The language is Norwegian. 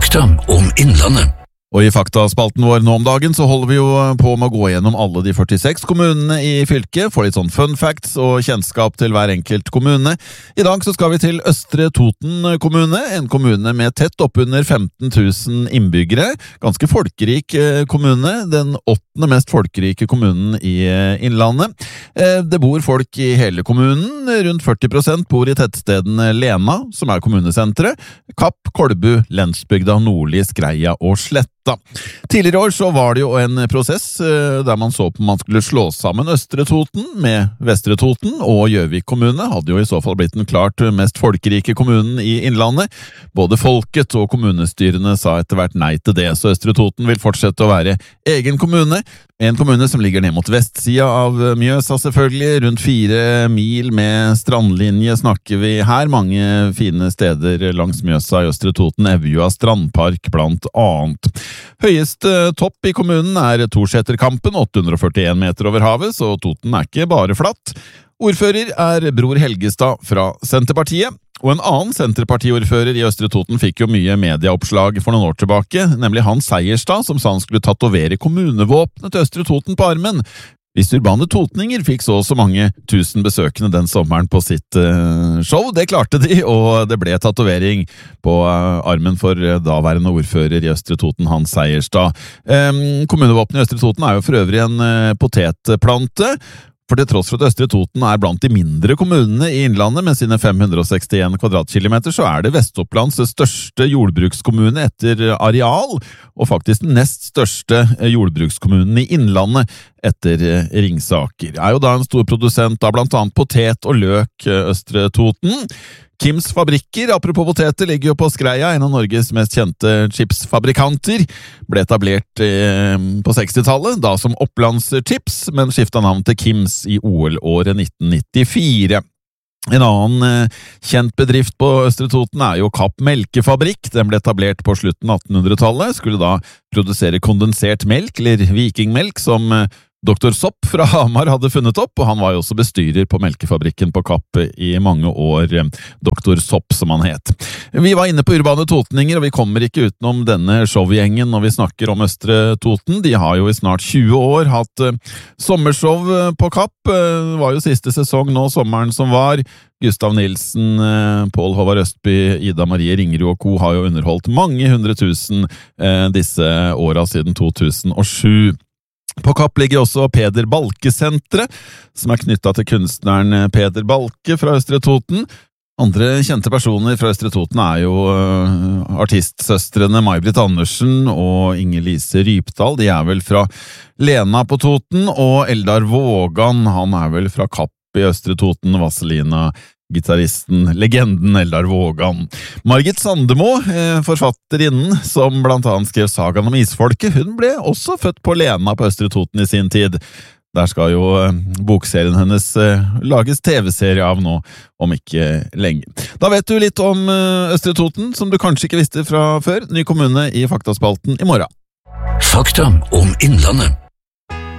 Fakta om Innlandet. Og i faktaspalten vår nå om dagen så holder vi jo på med å gå gjennom alle de 46 kommunene i fylket, for litt sånn fun facts og kjennskap til hver enkelt kommune. I dag så skal vi til Østre Toten kommune, en kommune med tett oppunder 15 000 innbyggere. Ganske folkerik kommune, den 8. mest folkerike kommunen i Innlandet. Det bor folk i hele kommunen, rundt 40% bor i tettstedene Lena, som er kommunesentret, Kapp, Kolbu, Lensbygda, Nordli, Skreia og Sletta. Tidligere år så var det jo en prosess der man så på om man skulle slå sammen Østre Toten med Vestre Toten, og Gjøvik kommune hadde jo i så fall blitt den klart mest folkerike kommunen i Innlandet. Både folket og kommunestyrene sa etter hvert nei til det, så Østre Toten vil fortsette å være egen kommune. En kommune som ligger ned mot vestsida av Mjøsa selvfølgelig, rundt 4 mil med strandlinje snakker vi her. Mange fine steder langs Mjøsa i Østre Toten, Evjua strandpark blant annet. Høyeste topp i kommunen er Torseterkampen, 841 meter over havet, så Toten er ikke bare flatt. Ordfører er Bror Helgestad fra Senterpartiet. Og en annen Senterpartiordfører i Østre Toten fikk jo mye medieoppslag for noen år tilbake, nemlig Hans Seierstad, som sa han skulle tatovere kommunevåpenet til Østre Toten på armen. Hvis urbane totninger fikk så mange tusen besøkende den sommeren på sitt show, det klarte de, og det ble tatovering på armen for daværende ordfører i Østre Toten, Hans Seierstad. Kommunevåpenet i Østre Toten er jo for øvrig en potetplante, for til tross for at Østre Toten er blant de mindre kommunene i Innlandet med sine 561 kvadratkilometer, så er det Vest-Opplands største jordbrukskommune etter areal, og faktisk den nest største jordbrukskommunen i Innlandet etter Ringsaker. Er jo da en stor produsent av blant annet potet og løk Østre Toten. Kims fabrikker, apropos poteter, ligger jo på Skreia, en av Norges mest kjente chipsfabrikanter. Ble etablert på 60-tallet, da som Opplandschips, men skiftet navn til Kims i OL-året 1994. En annen kjent bedrift på Østre Toten er jo Kapp melkefabrikk. Den ble etablert på slutten av 1800-tallet, skulle da produsere kondensert melk, eller vikingmelk, som Dr. Sopp fra Hamar hadde funnet opp, og han var jo også bestyrer på melkefabrikken på Kapp i mange år, Dr. Sopp som han het. Vi var inne på urbane totninger, og vi kommer ikke utenom denne showgjengen når vi snakker om Østre Toten. De har jo i snart 20 år hatt sommershow på Kapp. Det var jo siste sesong nå, sommeren som var. Gustav Nilsen, Pål Håvard Østby, Ida Marie Ringerud og co. har jo underholdt mange 100 000 disse åra siden 2007. På Kapp ligger også Peder Balke-senteret, som er knyttet til kunstneren Peder Balke fra Østre Toten. Andre kjente personer fra Østre Toten er jo artistsøstrene May-Britt Andersen og Inger-Lise Rypdal. De er vel fra Lena på Toten, og Eldar Vågan, han er vel fra Kapp i Østre Toten, Vazelina, gitaristen, legenden Eldar Vågan. Margit Sandemo, forfatterinnen som blant annet skrev Sagaen om isfolket, hun ble også født på Lena på Østre Toten i sin tid. Der skal jo bokserien hennes lages TV-serie av nå, om ikke lenge. Da vet du litt om Østre Toten, som du kanskje ikke visste fra før. Ny kommune i faktaspalten i morgen. Fakta om Innlandet.